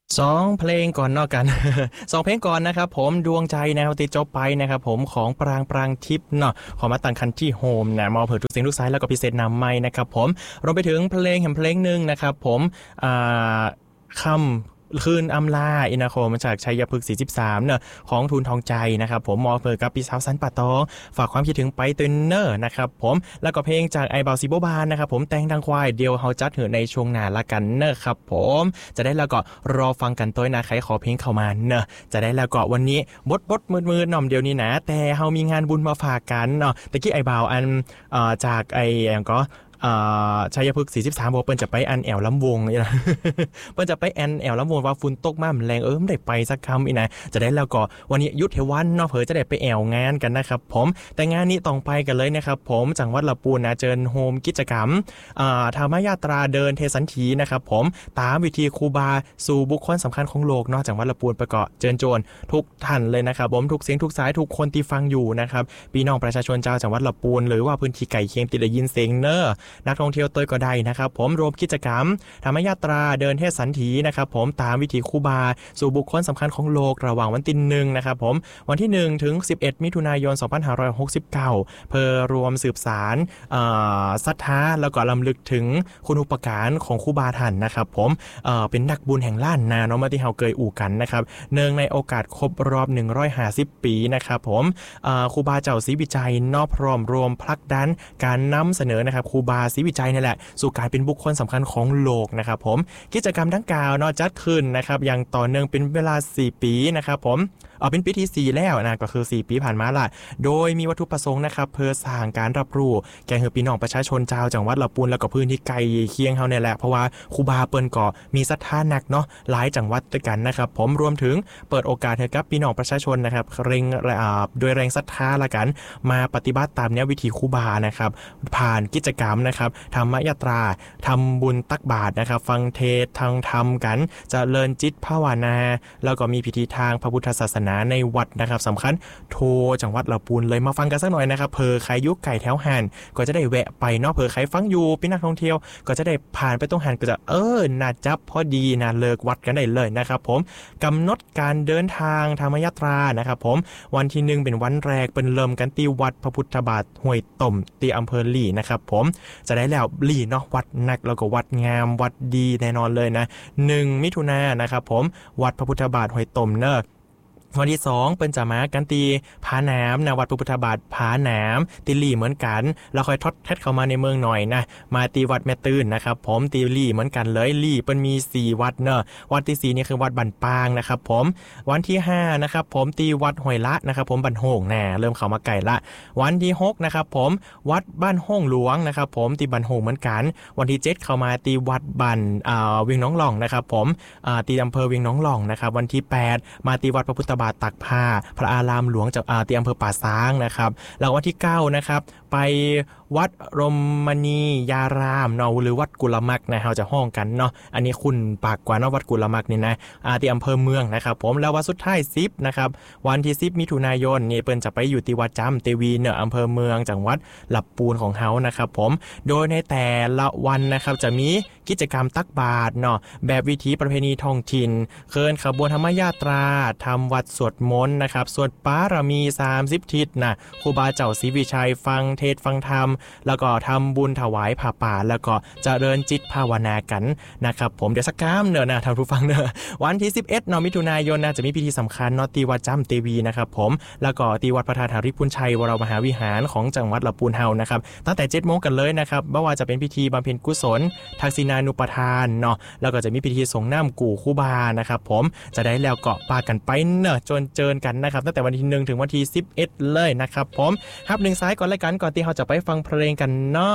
2เพลงก่อนนอกกัน 2เพลงก่อนนะครับผมดวงใจนะครับติดจบไปนะครับผมของปรางทิพย์เนาะขอมาตั้งคันที่โฮมนะมอเผิดทุกสิ่งทุกสายแล้วก็พิเศษนำไม่นะครับผมรวมไปถึงเพลงแห่งเพลงหนึ่งนะครับผมอ่าคำคืนอำลาอินาโคมาจากชัยพฤกษ์43เนอะของทูลทองใจนะครับผมมอเผิดกับพี่สาวสันป่าตองฝากความคิดถึงไปเตนเนอร์นะครับผมแล้วก็เพลงจากไอเบาซิโบบานนะครับผมแต่งดังควายเดียวเฮาจัดเหอในช่วงหน้าละกันเนอะครับผมจะได้แล้วก็รอฟังกันต้วยนะใครขอเพลงเข้ามาเนอะจะได้แล้วก็วันนี้บดมืดๆหน่อมเดียวนี้นะแต่เฮามีงานบุญมาฝากกันเนาะตะกี้ไอเบาอันจากไออย่างก็ชัยพฤกษ์43บอกเปิ้นจะไปอันแอวลำวงนี่นะ เปิ้นจะไปอันแอวลำวงว่าฝุ่นตกมาแรงไม่ได้ไปสักคำอีนะจะได้แล้วก็วันนี้ยุทธวันเนาะเผอจะได้ไปแอวงานกันนะครับผมแต่งานนี้ต้องไปกันเลยนะครับผมจังหวัดลำพูนนะเจิญโฮมกิจกรรมธรรมยาตราเดินเทสันถีนะครับผมตามวิธีครูบาสู่บุคคลสำคัญของโลกนอกจากวัดลำพูนประกอบเจิญโจรทุกท่านเลยนะครับผมทุกเสียงทุกสายทุกคนที่ฟังอยู่นะครับพี่น้องประชาชนชาวจังหวัดลำพูนหรือว่าพื้นที่ไก่เคียงติดได้ยินเสียงเนอนักท่องเที่ยวเตยก็ได้นะครับผมรวมกิจกรรมธรรมยาตราเดินเทศสันถีนะครับผมตามวิถีครูบาสู่บุคคลสำคัญของโลกระหว่างวันที่1นะครับผมวันที่1ถึง11มิถุนายน2569เพื่อรวมสืบสารศรัทธาแล้วก็รำลึกถึงคุณูปการของครูบาท่านนะครับผมเป็นนักบุญแห่งล้านนาเนาะมาที่เฮาเคยอู่กันนะครับเนื่องในโอกาสครบรอบ150ปีนะครับผมครูบาเจ้าศรีวิจัยนอบพร้อมรวมผลักดันการนำเสนอนะครับครูบาศรีวิจัยนี่แหละสู่การเป็นบุคคลสำคัญของโลกนะครับผมกิจกรรมดังกล่าวเนาะจัดขึ้นนะครับอย่างต่อเนื่องเป็นเวลา4ปีนะครับผมเป็นปีที่4แล้วนะก็คือ4ปีผ่านมาละโดยมีวัตถุประสงค์นะครับเพื่อสร้างการรับรู้แก่พี่น้องประชาชนชาวจังหวัดลำพูนแล้วก็พื้นที่ไกลเคียงเฮาเนี่ยแหละเพราะว่าครูบาเปิ้นก็มีศรัทธาหนักเนาะหลายจังหวัดด้วยกันนะครับผมรวมถึงเปิดโอกาสให้กับพี่น้องประชาชนนะครับด้วยแรงศรัทธาละกันมาปฏิบัติตามแนววิถีครูบานะครับผ่านกิจกรรมนะครับธรรมยตราทำบุญตักบาตรนะครับฟังเทศทางธรรมกันเจริญจิตภาวนาแล้วก็มีพิธีทางพระพุทธศาสนาในวัดนะครับสำคัญโทจังหวัดลำพูนเลยมาฟังกันสักหน่อยนะครับเพอใครยุคไก่แถวหันก็จะได้แวะไปเนาะเพอใครฟังอยู่เป็นนักท่องเที่ยวก็จะได้ผ่านไปตรงหันก็จะน่าจับพอดีนะเลิกวัดกันได้เลยนะครับผมกำหนดการเดินทางธรรมยตรานะครับผมวันที่1เป็นวันแรกเป็นเริ่มกันที่วัดพระพุทธบาทห้วยต่มที่อำเภอหลี่นะครับผมจะได้แล้วหลี่เนาะวัดนักแล้วก็วัดงามวัดดีแน่นอนเลยนะ1มิถุนายนนะครับผมวัดพระพุทธบาทห้วยต่มเนอะวันที่2เป็นจะมากันตีผาหนามนะวัดพระพุทธบาทผาหนามตีหลี่เหมือนกันแล้วค่อยทอดแทดเข้ามาในเมืองหน่อยนะมาตีวัดแม่ตื่นนะครับผมตีหลี่เหมือนกันเลยหลี่เป็นมี4วัดเนอะวัดที่4นี่คือวัดบันปางนะครับผมวันที่5นะครับผมตีวัดห้วยละนะครับผมบันโฮงแน่เริ่มเข้ามาไกลละวันที่6นะครับผมวัดบ้านห้องหลวงนะครับผมตีบันโฮงเหมือนกันวันที่7เข้ามาตีวัดบันเวียงน้องหล่องนะครับผมตีอำเภอเวียงน้องหล่องนะครับวันที่8มาตีวัดพระพุทธบาทตักผ้าพระอารามหลวงจากที่อำเภอป่าซางนะครับแล้ววันที่9นะครับไปวัดรมณียารามเนาะหรือวัดกุลมักนะเราจะห้องกันเนาะอันนี้คุณปากกว่าเนาะวัดกุลมักนี่นะที่อำเภอเมืองนะครับผมแล้ววันสุดท้าย10นะครับวันที่10มิถุนายนนี่เปิ้นจะไปอยู่ที่วัดจำเตวีเนาะอำเภอเมืองจังหวัดลำพูนของเฮานะครับผมโดยในแต่ละวันนะครับจะมีกิจกรรมตักบาตรเนาะแบบวิถีประเพณีท้องถิ่นเคลื่อนขบวนธรรมยาตราทำวัดสวดมนต์นะครับสวดปารามี30ทิศนะครูบาเจ้าศรีวิชัยฟังเทศฟังธรรมแล้วก็ทำบุญถวายผ้าป่าแล้วก็เจริญจิตภาวนากันนะครับผมเดี๋ยวสักคำเนอะนะท่านผู้ฟังเนอะวันที่11เนาะมิถุนายนนะจะมีพิธีสำคัญเนาะที่วัดจำเตวีนะครับผมแล้วก็ที่วัดพระธาตุหาริพุนชัยวรมหาวิหารของจังหวัดลำพูนเฮานะครับตั้งแต่ 7:00 นกันเลยนะครับไม่ว่าจะเป็นพิธีบำเพ็ญกุศลทักษิณานุปทานเนาะแล้วก็จะมีพิธีส่งน้ำกู่ครูบานะครับผมจะได้แล้วก็ปากันไปเนอะจนเจอกันนะครับตั้งแต่วันที่1ถึงวันที่11เลยนะครับผมฮับ1สายก่อนรายการก่อนที่เราจะไปฟังเพลงกันเนาะ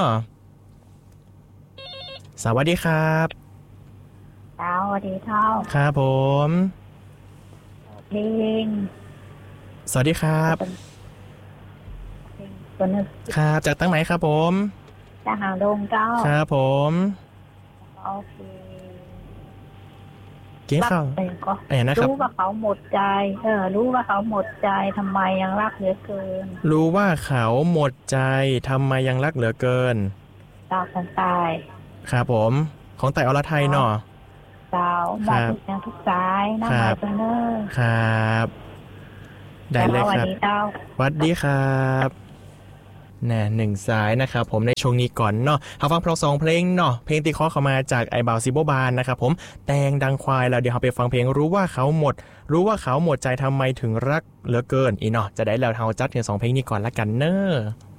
สวัสดีครับสวัสดีเท่าครับผมเพลงสวัสดีครับตัวนึงครับจากตั้งไหนครับผมจากหางดงเจ้าครับผมโอเคเก่งเข้านะครับรู้ว่าเขาหมดใจรู้ว่าเขาหมดใจทำไมยังรักเหลือเกินรู้ว่าเขาหมดใจทำไมยังรักเหลือเกินดาวคนตายครับผมของไต่อรไทยเนาะเจ้ามองทุกอย่างทุกสายน้ำมาเสนอครับได้เลยครับสวัสดีครับหนึ่งสายนะครับผมในช่วงนี้ก่อนเนาะเอาฟังเพลง2เพลงเนาะเพลงตีคอเข้ามาจากไอบ่าวซิโบบานนะครับผมแตงดังควายแล้วเดี๋ยวเราไปฟังเพลงรู้ว่าเขาหมดใจทำไมถึงรักเหลือเกินอีเนาะจะได้แล้วเฮาจัดถึง2เพลงนี้ก่อนละกันเนอะ